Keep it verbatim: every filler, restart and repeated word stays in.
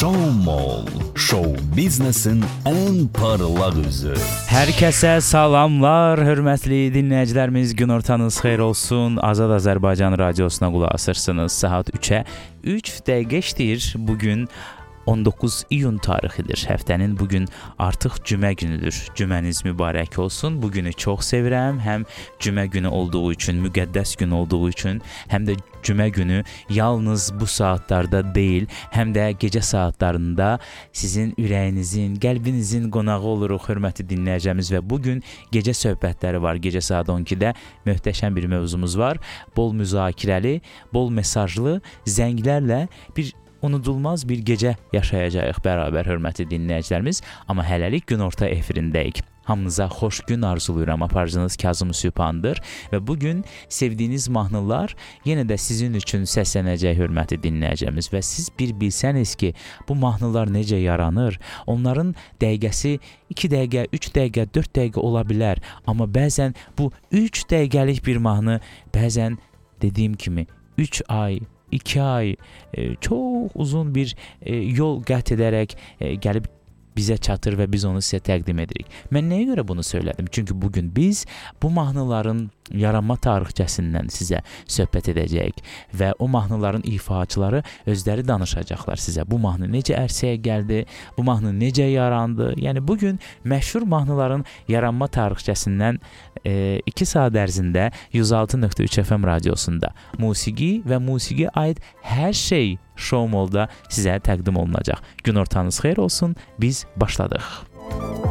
Showmall. Show biznesin en parlak üzü. Herkese salamlar, hörmətli dinləyicilərimiz, günortanız xeyir olsun. Azad Azərbaycan radiosuna qulaq asırsınız. Saat üçə üç dəqiqə işləyir. Bugün on doqquz iyun tarixidir. Həftənin bugün artıq cümə günüdür. Cüməniz mübarək olsun. Bu günü çox sevirəm. Həm cümə günü olduğu üçün, müqəddəs gün olduğu üçün, həm də cümə günü yalnız bu saatlarda deyil, həm də gecə saatlarında sizin ürəyinizin, qəlbinizin qonağı oluruq, hörmətli dinləyicimiz, və bugün gecə söhbətləri var. Gecə saat on ikidə möhtəşəm bir mövzumuz var. Bol müzakirəli, bol mesajlı, zənglərlə bir unudulmaz bir gecə yaşayacağıq bərabər, hörmətli dinləyicilərimiz. Amma hələlik günorta efirindəyik. Hamınıza xoş gün arzulayıram. Aparıcınız Kazım Sübhandır və bugün sevdiyiniz mahnılar yenə də sizin üçün səslənəcək, hörmətli dinləyicimiz, və siz bir bilsəniz ki, bu mahnılar necə yaranır, onların dəqiqəsi iki dəqiqə, üç dəqiqə, dörd dəqiqə ola bilər, amma bəzən bu üç dəqiqəlik bir mahnı, bəzən dediyim kimi üç ay, iki ay e, çox uzun bir e, yol qət edərək e, gəlib bizə çatır və biz onu sizə təqdim edirik. Mən nəyə görə bunu söylədim? Çünki bugün biz bu mahnıların yaranma tarixçəsindən sizə söhbət edəcəyik və o mahnıların ifaçıları özləri danışacaqlar sizə. Bu mahnı necə ərsəyə gəldi, bu mahnı necə yarandı? Yəni bugün məşhur mahnıların yaranma tarixçəsindən e, iki saat ərzində yüz altı nöqtə üç F M radiosunda musiqi və musiqiyə aid hər şey Showmall'da sizə təqdim olunacaq. Günortanız xeyir olsun, biz başladıq.